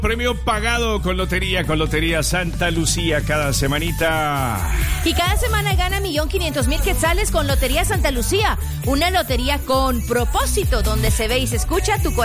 Premio pagado con Lotería Santa Lucía cada semanita. Y cada semana gana 1.500.000 quetzales con Lotería Santa Lucía. Una lotería con propósito, donde se ve y se escucha tu corazón.